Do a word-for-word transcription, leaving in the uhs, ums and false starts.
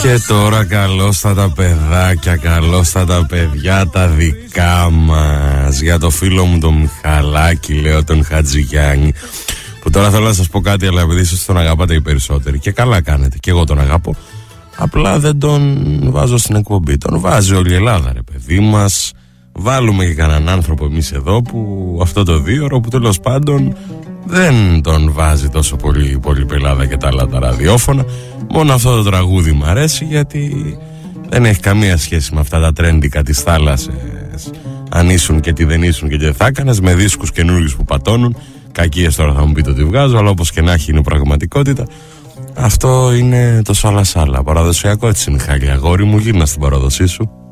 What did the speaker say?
Και τώρα καλώς θα τα παιδάκια, καλώς θα τα παιδιά τα δικά μας. Για το φίλο μου τον Μιχαλάκη, λέω, τον Χατζηγιάννη, που τώρα θέλω να σας πω κάτι, αλλά επειδή εσείς τον αγαπάτε οι περισσότεροι, και καλά κάνετε, και εγώ τον αγαπώ, απλά δεν τον βάζω στην εκπομπή. Τον βάζει όλη η Ελλάδα, ρε παιδί μας. Βάλουμε και κανέναν άνθρωπο εμείς εδώ που αυτό το δίωρο που τέλος πάντων δεν τον βάζει τόσο πολύ η υπόλοιπη Ελλάδα και τα άλλα τα ραδιόφωνα. Μόνο αυτό το τραγούδι μου αρέσει, γιατί δεν έχει καμία σχέση με αυτά τα τρέντικα της θάλασσας, αν ήσουν και τι δεν ήσουν και τι δεν θα έκανες, με δίσκους καινούριους που πατώνουν. Κακίες τώρα θα μου πείτε ότι βγάζω, αλλά όπως και να έχει είναι πραγματικότητα. Αυτό είναι το σάλα σάλα. Παραδοσιακό, έτσι, Μιχάλη αγόρι μου, γύρνα στην παραδοσή σου.